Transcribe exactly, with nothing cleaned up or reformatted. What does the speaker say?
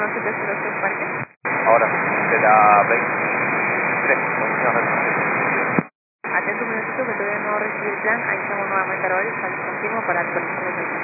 uno siete cero seis Parque. Ahora, de la veintitrés, condición de Atento un minutito que todavía no recibí el plan, ahí estamos nuevamente ahora, confirmo para actualizar la